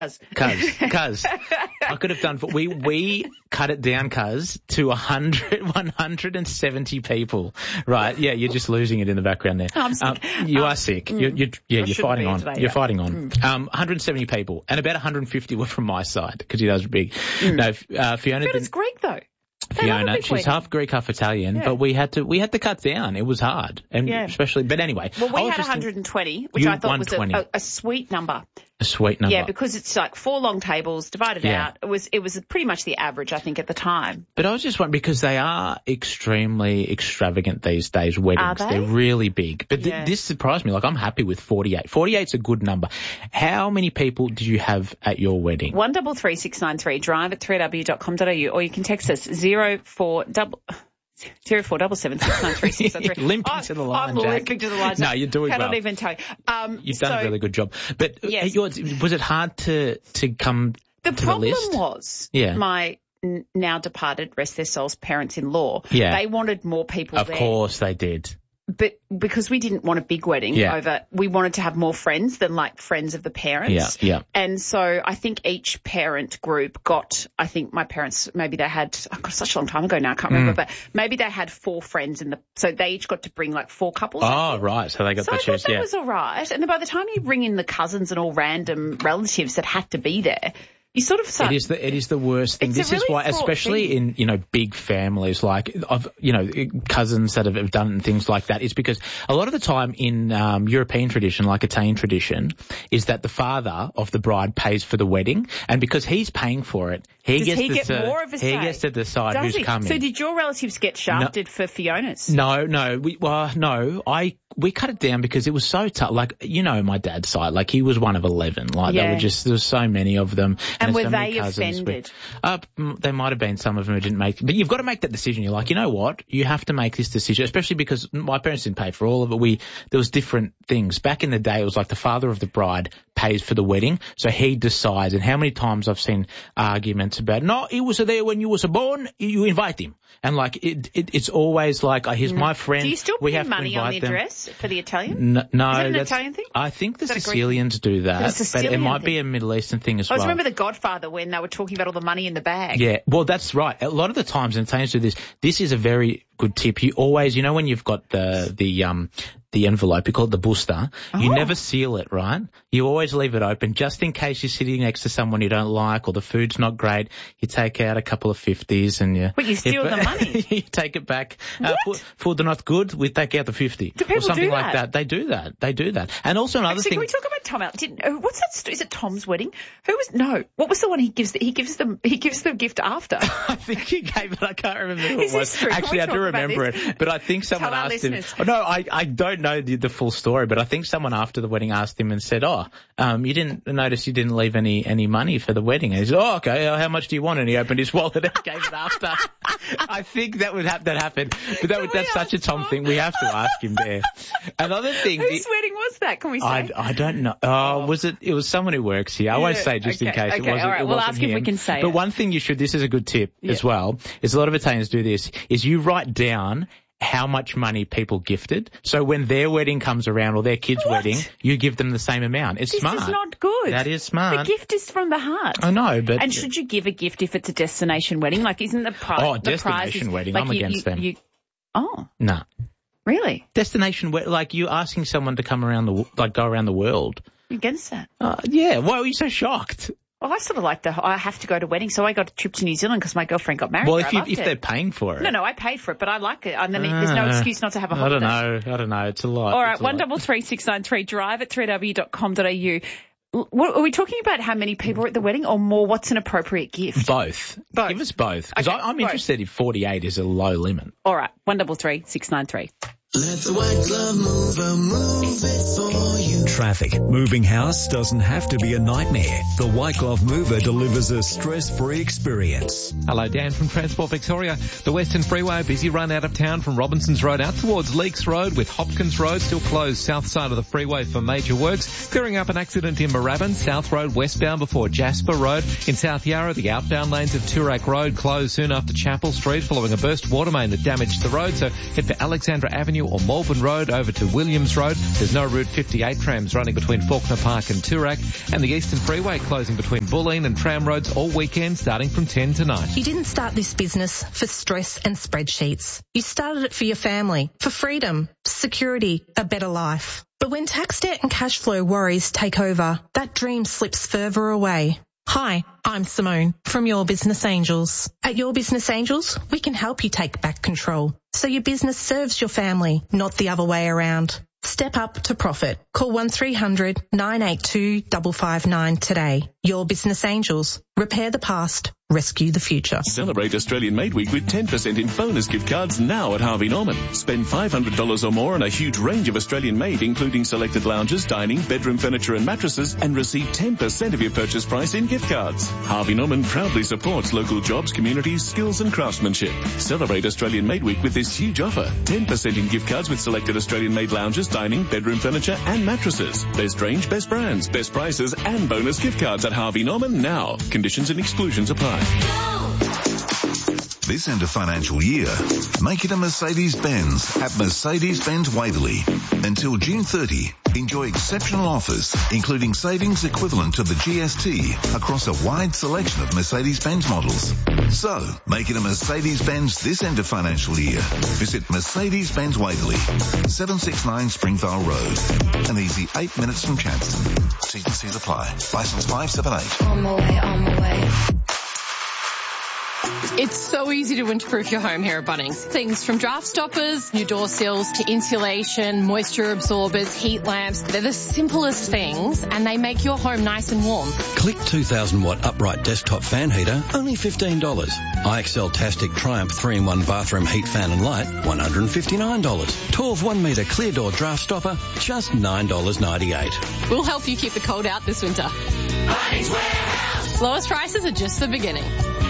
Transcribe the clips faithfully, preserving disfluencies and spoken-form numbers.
Cuz, cuz, I could have done, for, we, we cut it down, cuz, to one hundred, one hundred seventy people. Right, yeah, you're just losing it in the background there. I'm sick. Um, you um, are sick. Mm, you're, you're, yeah, you're fighting on. Today, you're yeah. fighting on. Mm. Um, one hundred seventy people, and about one hundred fifty were from my side, because you know, it was big. Mm. No, uh, Fiona But it's Greek, though. Fiona, she's wedding. half Greek, half Italian, yeah. but we had to we had to cut down. It was hard, and yeah. especially. But anyway, well, we had one hundred twenty, which I thought was a, a, a sweet number. A sweet number, yeah, because it's like four long tables divided yeah. out. It was it was pretty much the average, I think, at the time. But I was just wondering, because they are extremely extravagant these days. Weddings, are they? They're really big. But yeah. th- this surprised me. Like, I'm happy with forty-eight. forty-eight's a good number. How many people did you have at your wedding? One double three six nine three. Drive at three w dot com dot a u, or you can text us zero four double. Zero four double seven six nine three six nine three. Limping oh, to the line, I'm Jack. limping to the line. No, you're doing Cannot well. even tell you. Um, You've so, done a really good job. But yes. yours, was it hard to to come the to problem the list? was yeah. my n- now departed, rest their souls, parents-in-law. Yeah. They wanted more people of there. Of course they did. But because we didn't want a big wedding yeah. over, we wanted to have more friends than like friends of the parents. Yeah, yeah. And so I think each parent group got, I think my parents, maybe they had, oh God, such a long time ago now, I can't remember, mm. but maybe they had four friends in the, so they each got to bring like four couples. Oh, right. So they got so the I choice, thought that yeah. was all right. And then by the time you bring in the cousins and all random relatives that had to be there, you sort of start. It is the it is the worst thing. It's this a really is why, especially thing. in you know big families like of you know cousins that have, have done it and things like that, is because a lot of the time in um, European tradition, like Italian tradition, is that the father of the bride pays for the wedding, and because he's paying for it, he Does gets he to get say, more of a he say? gets to decide Does who's he? coming. So did your relatives get shafted no, for Fiona's? No, no, we well no, I. We cut it down because it was so tough. Like, you know, my dad's side, like he was one of eleven. Like yeah. they were just, there was so many of them. And, and were so they offended? With, uh, they might have been some of them who didn't make, but you've got to make that decision. You're like, you know what? You have to make this decision, especially because my parents didn't pay for all of it. We, there was different things. Back in the day, it was like the father of the bride pays for the wedding. So he decides. And how many times I've seen arguments about, no, he was there when you was born, you invite him. And like, it, it it's always like, oh, he's mm. my friend. Do you still we pay have money on the them. address for the Italian? No, no is it an that's, Italian thing? I think the Sicilians do that, but it might thing. be a Middle Eastern thing as I well. I remember The Godfather when they were talking about all the money in the bag. Yeah, well, that's right. A lot of the times, and Italians do this. This is a very good tip. You always, you know, when you've got the the um the envelope, you call it the busta. Oh. You never seal it, right? You always leave it open just in case you're sitting next to someone you don't like or the food's not great. You take out a couple of fifties and you. But you steal if, the money. You take it back. Uh, food, food are not good. We take out the fifty. Do people or something do like that? that. They do that. They do that. And also another Actually, thing. Can we talk about Tom out? Did, uh, what's that? St- is it Tom's wedding? Who was no? What was the one he gives? The, he gives the he gives the gift after. I think he gave it. I can't remember who is it was. This true? Actually, I do remember it, but I think someone Tell asked him. Oh, no, I I don't know the, the full story, but I think someone after the wedding asked him and said, "Oh, um, you didn't notice you didn't leave any any money for the wedding." And he said, "Oh, okay. How much do you want?" And he opened his wallet and gave it after. I think that would have that happen, but that would, that's such a Tom thing. We have to ask him there. Another thing. Whose the, wedding was that? Can we say? I, I don't know. Oh, was it? It was someone who works here. I yeah, won't say just okay, in case okay, it wasn't. all right, it we'll wasn't ask him. if we can say But it. one thing you should. This is a good tip yeah. as well. Is a lot of Italians do this. Is you write down how much money people gifted. So when their wedding comes around or their kid's what? wedding, you give them the same amount. It's this smart. This is not good. That is smart. The gift is from the heart. I know, but... And should you give a gift if it's a destination wedding? Like, isn't the prize... Oh, the destination prize is, wedding. like I'm you, against you, them. You, oh. No. Really? Destination wedding, like you're asking someone to come around the, like go around the world. You're against that? Uh, yeah. Why were you so shocked? Well, I sort of like the, I have to go to weddings, so I got a trip to New Zealand because my girlfriend got married. Well, there. if, I you, loved if it. they're paying for it. No, no, I paid for it, but I like it. And then uh, there's no excuse not to have a holiday. I don't know. I don't know. It's a lot. All right, one double three six nine three. Drive at three w dot com dot a u. What, are we talking about how many people are at the wedding, or more? What's an appropriate gift? Both. Both. Give us both, because okay, I'm both. interested if forty-eight is a low limit. All right, one double three six nine three. Let the white glove mover move it for you. Traffic. Moving house doesn't have to be a nightmare. The White Glove Mover delivers a stress-free experience. Hello, Dan from Transport Victoria. The Western Freeway, a busy run out of town from Robinsons Road out towards Leaks Road, with Hopkins Road still closed south side of the freeway for major works. Clearing up an accident in Moorabbin, South Road westbound before Jasper Road. In South Yarra, the outbound lanes of Toorak Road closed soon after Chapel Street following a burst water main that damaged the road. So head for Alexandra Avenue Avenue or Malvern Road over to Williams Road. There's no Route fifty-eight trams running between Faulkner Park and Toorak, and the Eastern Freeway closing between Bulleen and Tram Roads all weekend starting from ten tonight. You didn't start this business for stress and spreadsheets. You started it for your family, for freedom, security, a better life. But when tax debt and cash flow worries take over, that dream slips further away. Hi, I'm Simone from Your Business Angels. At Your Business Angels, we can help you take back control so your business serves your family, not the other way around. Step up to profit. Call one three hundred nine eight two five five nine today. Your Business Angels. Repair the past. Rescue the future. Celebrate Australian Made Week with ten percent in bonus gift cards now at Harvey Norman. Spend five hundred dollars or more on a huge range of Australian made, including selected lounges, dining, bedroom furniture and mattresses, and receive ten percent of your purchase price in gift cards. Harvey Norman proudly supports local jobs, communities, skills and craftsmanship. Celebrate Australian Made Week with this huge offer. ten percent in gift cards with selected Australian made lounges, dining, bedroom furniture and mattresses. Best range, best brands, best prices and bonus gift cards at Harvey Norman now. Conditions and exclusions apply. This end of financial year, make it a Mercedes-Benz at Mercedes-Benz Waverley. Until June thirtieth, enjoy exceptional offers, including savings equivalent to the G S T across a wide selection of Mercedes-Benz models. So, make it a Mercedes-Benz this end of financial year. Visit Mercedes-Benz Waverley, seven sixty-nine Springvale Road. An easy eight minutes from Chadston. T's and C's apply. Licence five seven eight. On my way, on my way. It's so easy to winterproof your home here at Bunnings. Things from draft stoppers, new door sills, to insulation, moisture absorbers, heat lamps. They're the simplest things and they make your home nice and warm. Click two thousand watt upright desktop fan heater, only fifteen dollars. I X L Tastic Triumph three in one bathroom heat fan and light, one hundred fifty-nine dollars. twelve one metre clear door draft stopper, just nine dollars ninety-eight. We'll help you keep the cold out this winter. Bunnings Warehouse. Lowest prices are just the beginning.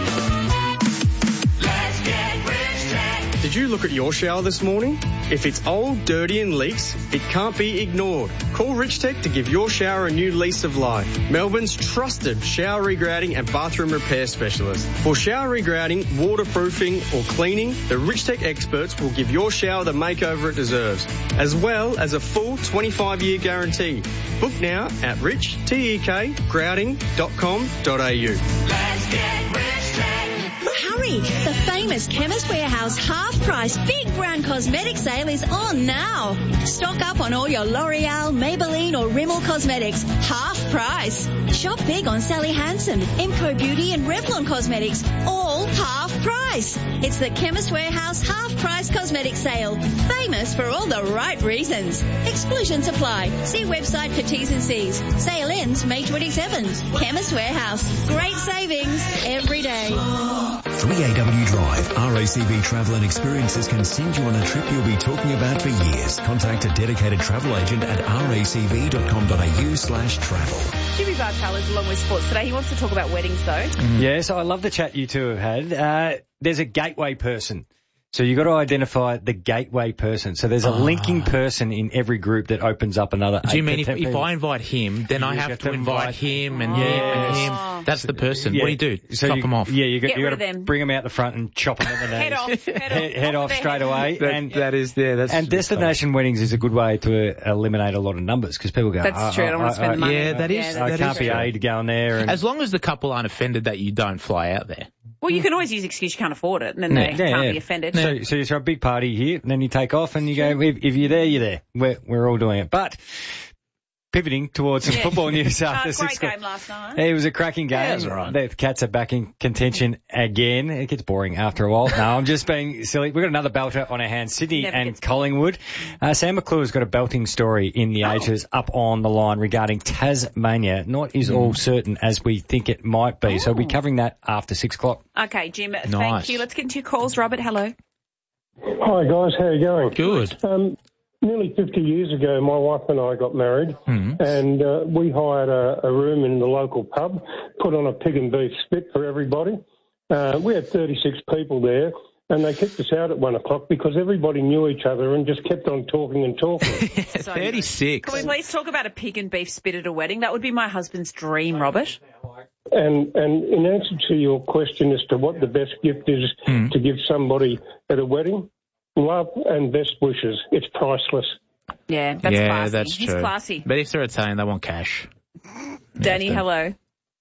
Did you look at your shower this morning? If it's old, dirty and leaks, it can't be ignored. Call Rich Tech to give your shower a new lease of life. Melbourne's trusted shower regrouting and bathroom repair specialist. For shower regrouting, waterproofing or cleaning, the Rich Tech experts will give your shower the makeover it deserves, as well as a full twenty-five year guarantee. Book now at rich tek grouting dot com dot a u. Let's get Rich Tech. Hurry! The famous Chemist Warehouse half-price big brown cosmetic sale is on now. Stock up on all your L'Oreal, Maybelline or Rimmel cosmetics. Half price. Shop big on Sally Hansen, Imco Beauty and Revlon Cosmetics. All half price. It's the Chemist Warehouse half-price cosmetic sale. Famous for all the right reasons. Exclusions apply. See website for T's and C's. Sale ends May twenty-seventh. Chemist Warehouse. Great savings every day. three A W Drive. R A C V Travel and Experiences can send you on a trip you'll be talking about for years. Contact a dedicated travel agent at racv dot com dot a u slash travel. Jimmy Bartel is along with sports today. He wants to talk about weddings, though. Mm. Yes, I love the chat you two have had. Uh, there's a gateway person. So you've got to identify the gateway person. So there's a oh. linking person in every group that opens up another. Do you mean if, if I invite him, then I have, have to invite him and yes. him and him? That's the person. Yeah. What do you do? So Chop you, them off. Yeah, you got, Get you rid got to them. bring them out the front and chop them at the knees. Head off. Head off, head, head off straight away. That, and that is yeah. That's and destination weddings is a good way to eliminate a lot of numbers because people go. That's oh, true. I don't I, want to spend I, the money. Yeah, that is. Yeah, I that can't is be true. aid going there. And As long as the couple aren't offended that you don't fly out there. Well, you can always use excuse you can't afford it, and then Yeah. they Yeah, can't yeah. be offended. So, so you throw a big party here, and then you take off, and you go, if, if you're there, you're there. We're, we're all doing it. But pivoting towards some Yeah. football news Uh, after great six. game last night. It was a cracking game. Yeah, it was all right. The Cats are back in contention again. It gets boring after a while. No, I'm just being silly. We've got another belter on our hands, Sydney Never and gets Collingwood. Uh, Sam McClure's got a belting story in the Oh. Ages up on the line regarding Tasmania. Not is all certain as we think it might be. So we'll be Oh. covering that after six o'clock. Okay, Jim, thank Nice. you. Let's get into your calls. Robert, hello. Hi guys, how are you going? Good. Um, nearly fifty years ago, my wife and I got married, Mm. and uh, we hired a, a room in the local pub, put on a pig and beef spit for everybody. Uh, we had thirty-six people there, and they kicked us out at one o'clock because everybody knew each other and just kept on talking and talking. So, thirty-six. Can we please talk about a pig and beef spit at a wedding? That would be my husband's dream, Robert. And and in answer to your question as to what the best gift is Mm. to give somebody at a wedding, love and best wishes. It's priceless. Yeah, that's yeah, classy. that's He's true. classy. But if they're Italian, they want cash. Danny, hello.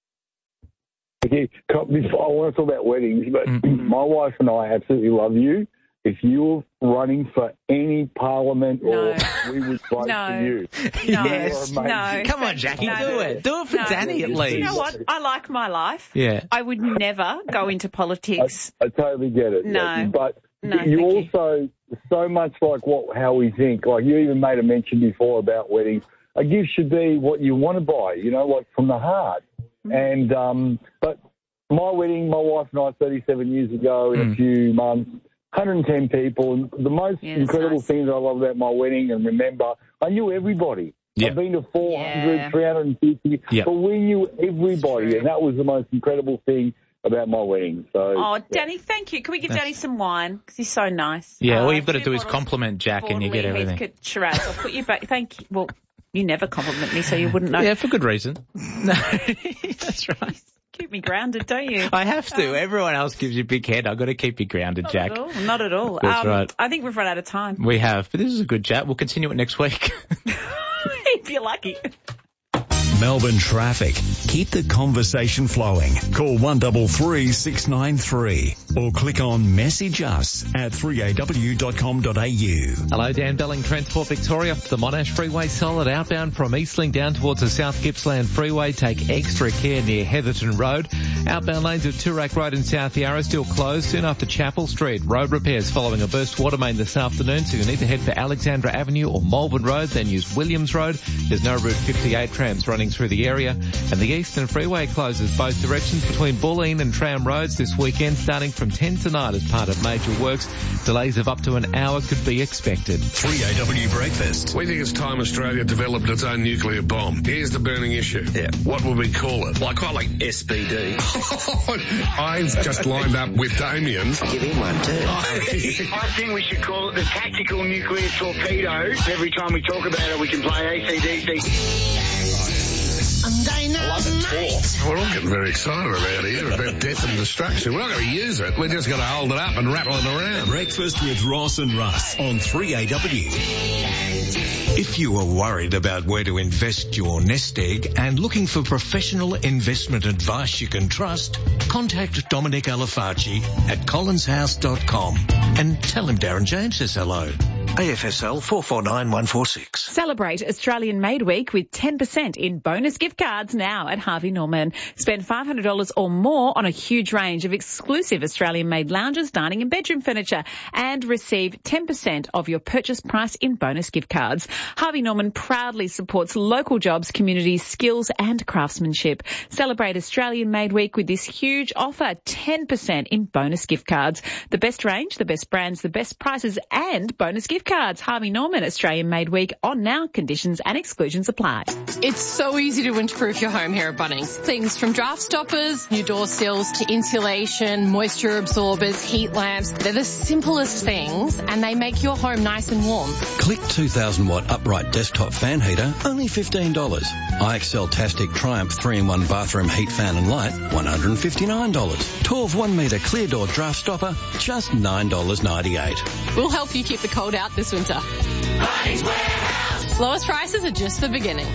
Okay, before, I want to talk about weddings, but my wife and I absolutely love you. If you were running for any parliament, No. or we would vote No. for you. No, Yes. no. Come on, Jackie, No. do it. Do it for No. Danny at least. You know what? I like my life. Yeah. I would never go into politics. I totally get it. No. Jackie, but No, you thank also so much like what how we think. Like you even made a mention before about weddings. A gift should be what you want to buy. You know, like from the heart. Mm. And um, but my wedding, my wife and I, thirty-seven years ago, in Mm. a few months. one hundred ten people, and the most Yeah, that's incredible nice. thing that I love about my wedding, and remember, I knew everybody. Yeah. I've been to four hundred, Yeah. three hundred fifty, Yeah. but we knew everybody, True. and that was the most incredible thing about my wedding. So, Oh, Danny, thank you. Can we give Danny some wine? Because he's so nice. Yeah, all Uh, you've got to two do is bottles compliment Jack and you get Borderly everything. Heathcote Shiraz. I'll put you back. Thank you. Well, you never compliment me, so you wouldn't know. Yeah, for good reason. No, that's right. Keep me grounded, don't you? I have to. Everyone else gives you a big head. I've got to keep you grounded, Not Jack. at all. Not at all. That's um, right. I think we've run out of time. We have, but this is a good chat. We'll continue it next week. If you're lucky. Melbourne traffic. Keep the conversation flowing. Call one three three, six nine three or click on message us at three a w dot com dot a u. Hello, Dan Belling, Transport Victoria. The Monash Freeway solid outbound from Eastling down towards the South Gippsland Freeway. Take extra care near Heatherton Road. Outbound lanes at Toorak Road in South Yarra still closed soon after Chapel Street. Road repairs following a burst water main this afternoon, so you need to head for Alexandra Avenue or Malvern Road, then use Williams Road. There's no Route fifty-eight trams running through the area. And the Eastern Freeway closes both directions between Bulleen and Tram Roads this weekend, starting from ten tonight as part of major works. Delays of up to an hour could be expected. three A W Breakfast. We think it's time Australia developed its own nuclear bomb. Here's the burning issue. Yeah. What would we call it? Well, I quite like S P D. I've just lined up with Damien. Give him one too. I think we should call it the tactical nuclear torpedo. Every time we talk about it, we can play A C D C. I love it. We're all getting very excited about it here, about death and destruction. We're not going to use it. We're just going to hold it up and rattle it around. Breakfast with Ross and Russ on three A W. If you are worried about where to invest your nest egg and looking for professional investment advice you can trust, contact Dominic Alafaci at collins house dot com and tell him Darren James says hello. A F S L four four nine one four six. Celebrate Australian Made Week with ten percent in bonus gift cards now at Harvey Norman. Spend five hundred dollars or more on a huge range of exclusive Australian-made lounges, dining and bedroom furniture, and receive ten percent of your purchase price in bonus gift cards. Harvey Norman proudly supports local jobs, communities, skills and craftsmanship. Celebrate Australian Made Week with this huge offer, ten percent in bonus gift cards. The best range, the best brands, the best prices and bonus gift cards. Harvey Norman Australian Made Week on now. Conditions and exclusions apply. It's so easy to winterproof your home here at Bunnings. Things from draft stoppers, new door sills to insulation, moisture absorbers, heat lamps. They're the simplest things and they make your home nice and warm. Click two thousand watt upright desktop fan heater, only fifteen dollars. I X L Tastic Triumph three in one bathroom heat fan and light, one hundred fifty-nine dollars. twelve one metre clear door draft stopper, just nine dollars ninety-eight. We'll help you keep the cold out this winter. Bunnings Warehouse. Lowest prices are just the beginning.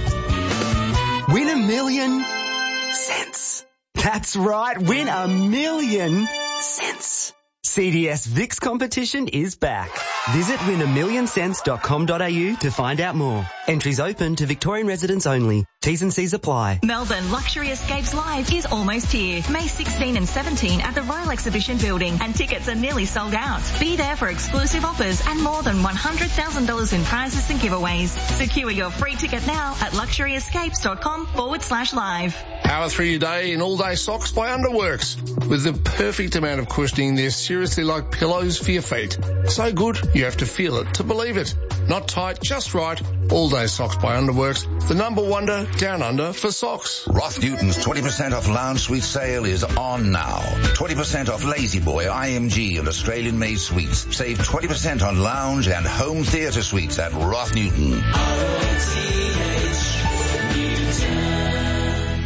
Win a million cents. That's right, win a million cents. C D S VIX competition is back. Visit win a million cents dot com dot a u to find out more. Entries open to Victorian residents only. T's and C's apply. Melbourne Luxury Escapes Live is almost here. May sixteenth and seventeenth at the Royal Exhibition Building, and tickets are nearly sold out. Be there for exclusive offers and more than one hundred thousand dollars in prizes and giveaways. Secure your free ticket now at luxury escapes dot com forward slash live. Power through your day in all-day socks by Underworks. With the perfect amount of cushioning, they're seriously like pillows for your feet. So good, you have to feel it to believe it. Not tight, just right. All-day socks by Underworks. The number wonder down under for socks. Roth Newton's twenty percent off lounge suite sale is on now. twenty percent off Lazy Boy, I M G and Australian-made suites. Save twenty percent on lounge and home theatre suites at Roth Newton.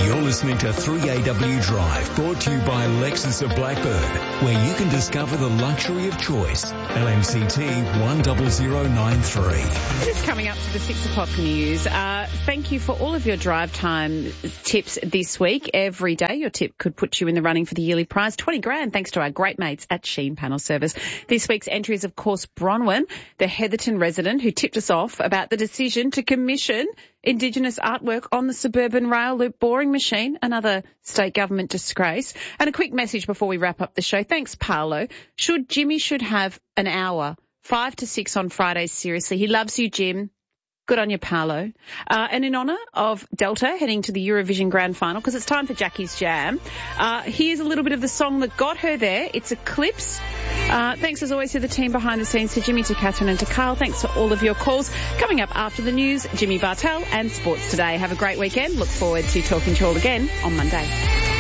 You're listening to three A W Drive, brought to you by Lexus of Blackbird, where you can discover the luxury of choice. L M C T one zero zero nine three. Just coming up to the six o'clock news. Uh, thank you for all of your drive time tips this week. Every day your tip could put you in the running for the yearly prize, twenty grand, thanks to our great mates at Sheen Panel Service. This week's entry is, of course, Bronwyn, the Heatherton resident who tipped us off about the decision to commission Indigenous artwork on the suburban rail loop boring machine, another state government disgrace. And a quick message before we wrap up the show. Thanks, Paolo. Should Jimmy should have an hour, five to six on Fridays, seriously. He loves you, Jim. Good on you, Paolo. Uh, and in honour of Delta heading to the Eurovision Grand Final, because it's time for Jackie's Jam, uh, here's a little bit of the song that got her there. It's Eclipse. Uh, thanks as always to the team behind the scenes, to Jimmy, to Catherine and to Carl. Thanks for all of your calls. Coming up after the news, Jimmy Bartell and Sports Today. Have a great weekend. Look forward to talking to you all again on Monday.